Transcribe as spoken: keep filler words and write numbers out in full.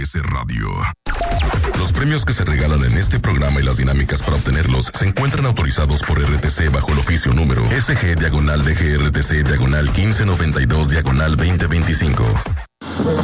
R T C Radio. Los premios que se regalan en este programa y las dinámicas para obtenerlos se encuentran autorizados por R T C bajo el oficio número S G diagonal D G R T C diagonal quince noventa y dos diagonal veinte veinticinco.